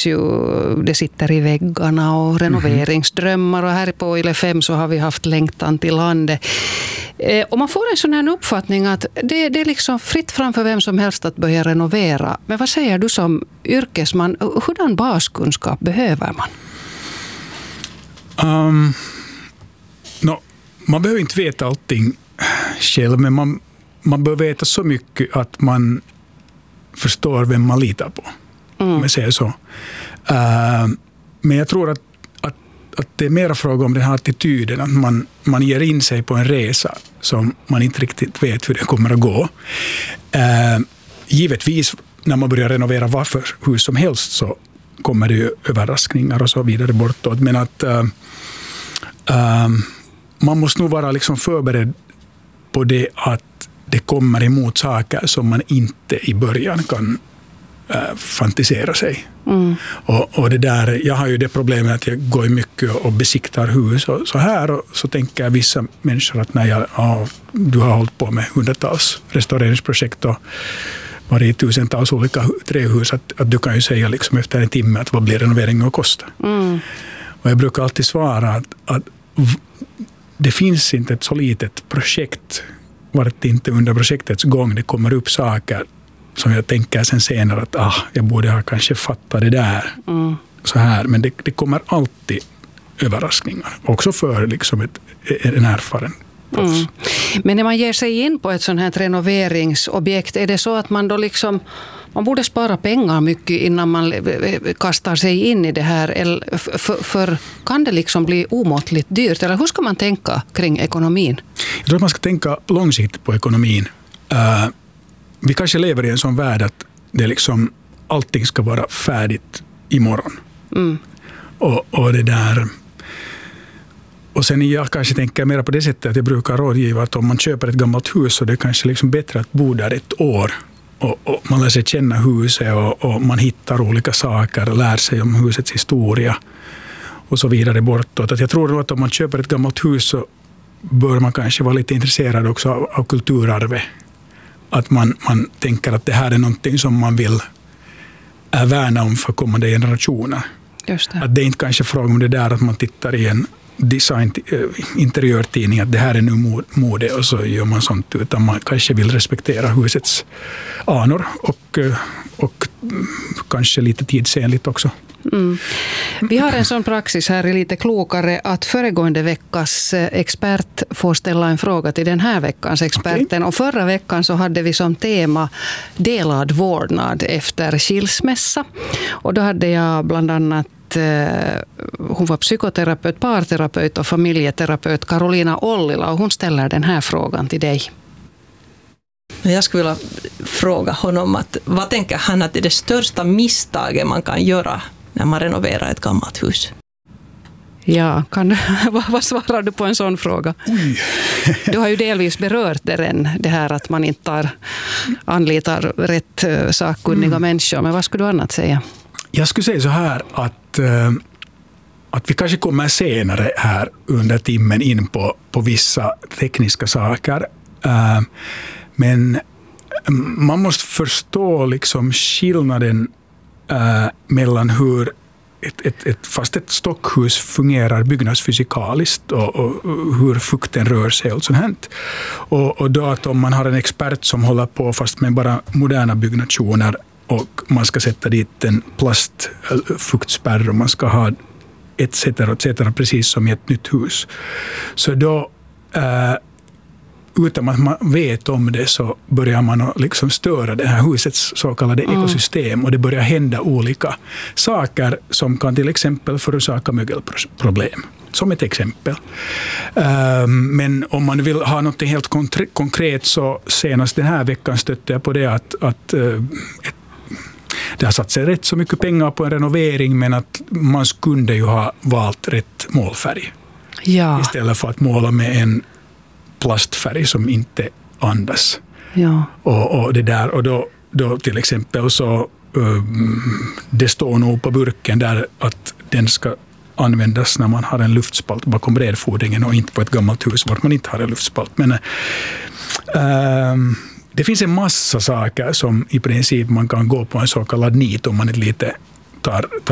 finns ju, det sitter i väggarna och renoveringsdrömmar och här på Yle 5 så har vi haft längtan till landet. Och man får en sån här uppfattning att det är liksom fritt framför vem som helst att börja renovera. Men vad säger du som yrkesman? Hurdan baskunskap behöver man? Man behöver inte veta allting själv, men man bör veta så mycket att man förstår vem man litar på. Om jag säger så. Men jag tror att det är mer fråga om den här attityden, att man ger in sig på en resa som man inte riktigt vet hur det kommer att gå. Givetvis, när man börjar renovera varför hus som helst så kommer det ju överraskningar och så vidare bortåt. Men att man måste nog vara liksom förberedd på det att det kommer emot saker som man inte i början kan fantisera sig. Och det där, jag har ju det problemet att jag går mycket och besiktar hus och så här, och så tänker vissa människor att när du har hållit på med hundratals restaureringsprojekt och varit i tusentals olika trähus, att du kan ju säga liksom efter en timme att vad blir renoveringen att kosta. Och jag brukar alltid svara att det finns inte ett så litet projekt vart inte under projektets gång det kommer upp saker som jag tänker sen senare att jag borde ha kanske fattat det där så här, men det kommer alltid överraskningar också för liksom en erfaren proffs. Men när man ger sig in på ett sånt här renoveringsobjekt, är det så att man då liksom man borde spara pengar mycket innan man kastar sig in i det här, eller för kan det liksom bli omåttligt dyrt, eller hur ska man tänka kring ekonomin? Jag tror att man ska tänka långsiktigt på ekonomin. Vi kanske lever i en sån värld att det liksom allting ska vara färdigt imorgon. Och det där. Och sen jag kanske tänker mer på det sättet att jag brukar rådgiva att om man köper ett gammalt hus så det är kanske liksom bättre att bo där ett år. Och man lär sig känna huset och man hittar olika saker och lär sig om husets historia och så vidare bortåt. Att jag tror att om man köper ett gammalt hus så bör man kanske vara lite intresserad också av kulturarvet. Att man tänker att det här är någonting som man vill värna om för kommande generationer. Just det. Att det är inte kanske fråga om det där att man tittar i en interiörtidning att det här är nu mode och så gör man sånt, utan man kanske vill respektera husets anor och kanske lite tidsenligt också. Vi har en sån praxis här i Lite klokare att föregående veckas expert får ställa en fråga till den här veckans experten. Okay. Och förra veckan så hade vi som tema delad vårdnad efter skilsmässa. Och då hade jag bland annat hon var psykoterapeut, parterapeut och familjeterapeut Karolina Ollila, och hon ställer den här frågan till dig. Jag skulle vilja fråga honom att vad tänker han att är det största misstaget man kan göra när man renoverar ett gammalt hus? Ja, vad svarar du på en sån fråga? Du har ju delvis berört det här att man inte anlitar rätt sakkunniga människor, men vad skulle du annat säga? Jag skulle säga så här att vi kanske kommer senare här under timmen in på vissa tekniska saker. Men man måste förstå liksom skillnaden mellan hur ett stockhus fungerar byggnadsfysikaliskt och hur fukten rör sig och sånt här. Och då att om man har en expert som håller på fast med bara moderna byggnationer och man ska sätta dit en plastfuktspärr och man ska ha etc. precis som i ett nytt hus. Så då utan att man vet om det så börjar man liksom störa det här husets så kallade ekosystem, och det börjar hända olika saker som kan till exempel förorsaka mögelproblem. Som ett exempel. Men om man vill ha något helt konkret så senast den här veckan stötte jag på det att det har satt sig rätt så mycket pengar på en renovering, men att man skulle ju ha valt rätt målfärg. Ja. Istället för att måla med en plastfärg som inte andas. Ja. Och det där, och då till exempel så det står nog på burken där att den ska användas när man har en luftspalt bakom bredfodringen och inte på ett gammalt hus var man inte har en luftspalt. Men det finns en massa saker som i princip man kan gå på en så kallad nit om man inte lite tar